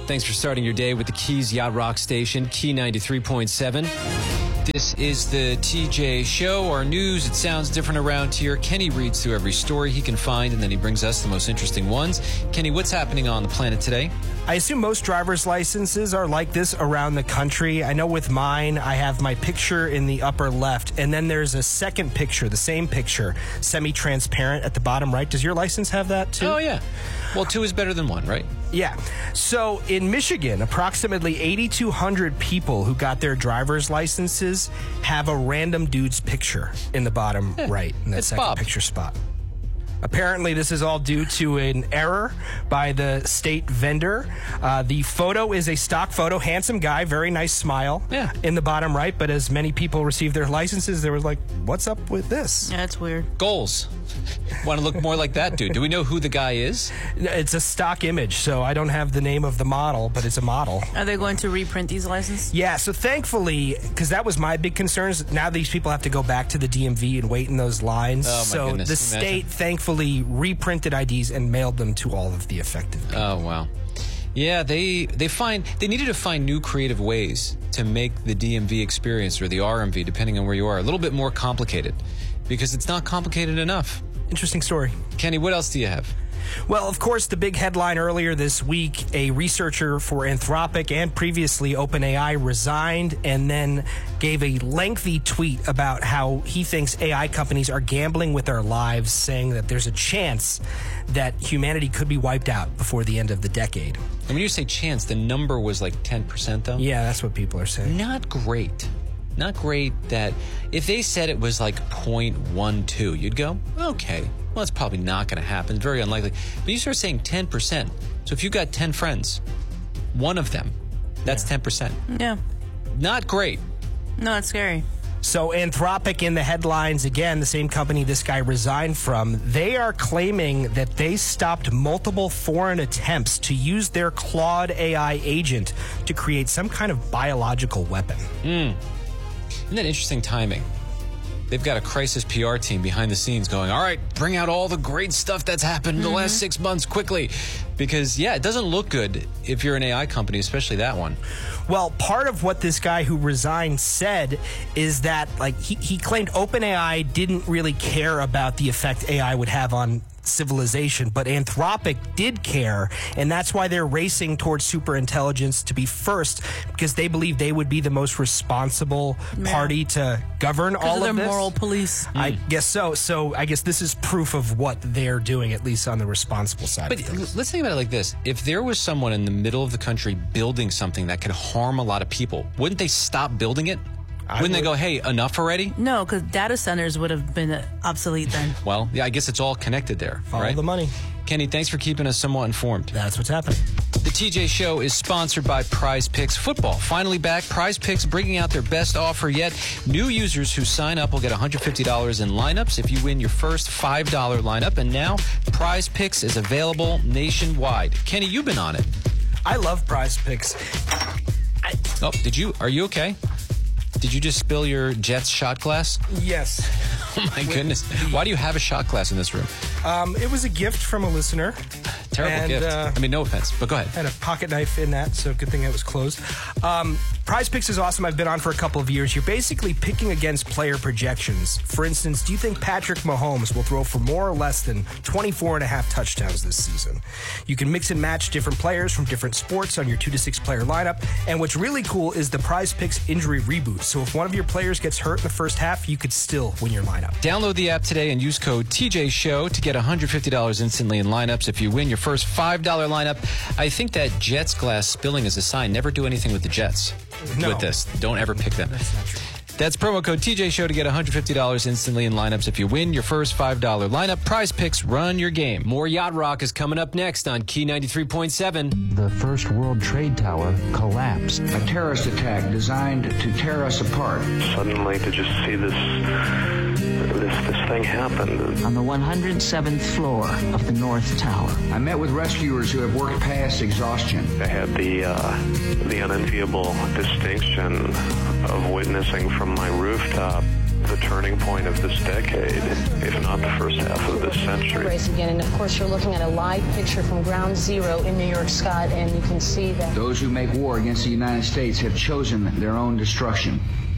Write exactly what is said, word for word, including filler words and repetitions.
Thanks for starting your day with the Keys Yacht Rock Station, Key ninety-three point seven. This is the T J Show. Our news, it sounds different around here. Kenny reads through every story he can find, and then he brings us the most interesting ones. Kenny, what's happening on the planet today? I assume most driver's licenses are like this around the country. I know with mine, I have my picture in the upper left, and then there's a second picture, the same picture, semi-transparent at the bottom right. Does your license have that too? Oh, yeah. Well, two is better than one, right? Yeah. So in Michigan, approximately eighty-two hundred people who got their driver's licenses have a random dude's picture in the bottom right in that It's second Bob. picture spot. Apparently, this is all due to an error by the state vendor. Uh, the photo is a stock photo. Handsome guy, very nice smile Yeah. in the bottom right. But as many people received their licenses, they were like, what's up with this? Yeah, it's weird. Goals. Want to look more like that dude. Do we know who the guy is? It's a stock image, so I don't have the name of the model, but it's a model. Are they going to reprint these licenses? Yeah, so thankfully, because that was my big concerns, now these people have to go back to the D M V and wait in those lines. Oh, my so goodness. the Imagine. state thankfully reprinted I Ds and mailed them to all of the affected people. Oh, wow. Yeah, they they find they needed to find new creative ways to make the D M V experience, or the R M V, depending on where you are, a little bit more complicated, because it's not complicated enough. Interesting story. Kenny, what else do you have? Well, of course, the big headline earlier this week, a researcher for Anthropic and previously OpenAI resigned and then gave a lengthy tweet about how he thinks A I companies are gambling with our lives, saying that there's a chance that humanity could be wiped out before the end of the decade. And when you say chance, the number was like ten percent, though? Yeah, that's what people are saying. Not great. Not great that if they said it was like zero point one two, you'd go, okay, well, it's probably not going to happen. Very unlikely. But you start saying ten percent. So if you've got ten friends, one of them, that's yeah. ten percent. Yeah. Not great. No, it's scary. So Anthropic in the headlines, again, the same company this guy resigned from, they are claiming that they stopped multiple foreign attempts to use their Claude A I agent to create some kind of biological weapon. Hmm. Isn't that interesting timing? They've got a crisis P R team behind the scenes going, all right, bring out all the great stuff that's happened in the mm-hmm. last six months quickly. Because, yeah, it doesn't look good if you're an A I company, especially that one. Well, part of what this guy who resigned said is that, like, he, he claimed OpenAI didn't really care about the effect A I would have on civilization, but Anthropic did care, and that's why they're racing towards superintelligence to be first, because they believe they would be the most responsible yeah. party to govern all of, of their this. Moral police. I mm. guess so. So I guess this is proof of what they're doing, at least on the responsible side but of things. Let's think about it like this. If there was someone in the middle of the country building something that could harm a lot of people, wouldn't they stop building it? I Wouldn't would. they go, hey, enough already? No, because data centers would have been obsolete then. Well, yeah, I guess it's all connected there. Follow right? the money. Kenny, thanks for keeping us somewhat informed. That's what's happening. The T J Show is sponsored by Prize Picks Football. Finally back, Prize Picks bringing out their best offer yet. New users who sign up will get one hundred fifty dollars in lineups if you win your first five dollar lineup. And now, Prize Picks is available nationwide. Kenny, you've been on it. I love Prize Picks. I- oh, did you? Are you okay? Did you just spill your Jets shot glass? Yes. Oh, my goodness. Why do you have a shot glass in this room? Um, it was a gift from a listener. Terrible and, gift. Uh, I mean, no offense, but go ahead. Had a pocket knife in that, so good thing it was closed. Um, Prize Picks is awesome. I've been on for a couple of years. You're basically picking against player projections. For instance, do you think Patrick Mahomes will throw for more or less than twenty-four and a half touchdowns this season? You can mix and match different players from different sports on your two to six player lineup. And what's really cool is the Prize Picks injury reboot. So if one of your players gets hurt in the first half, you could still win your lineup. Download the app today and use code T J Show to get one hundred fifty dollars instantly in lineups if you win your first five dollar lineup. I think that Jets glass spilling is a sign. Never do anything with the Jets. No. With this. Don't ever pick them. That's not true. That's promo code T J Show to get one hundred fifty dollars instantly in lineups if you win your first five dollar lineup. Prize Picks, run your game. More Yacht Rock is coming up next on Key ninety-three point seven. The First World Trade Tower collapsed. A terrorist attack designed to tear us apart. Suddenly to just see this, this, this thing happen. On the one hundred seventh floor of the North Tower. I met with rescuers who have worked past exhaustion. I had the, uh, the unenviable distinction of witnessing from my rooftop the turning point of this decade, if not the first half of this century. Race again, and of course you're looking at a live picture from Ground Zero in New York, Scott, and you can see that Those who make war against the United States have chosen their own destruction.